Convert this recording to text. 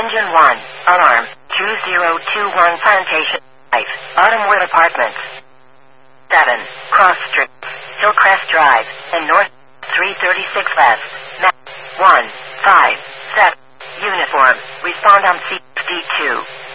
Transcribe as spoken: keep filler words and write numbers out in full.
Engine one. Alarm. two zero two one Plantation Drive. Autumnwood Apartments. seven. Cross Street. Hillcrest Drive. And North three thirty-six West. Map one five seven. Uniform. Respond on C D two.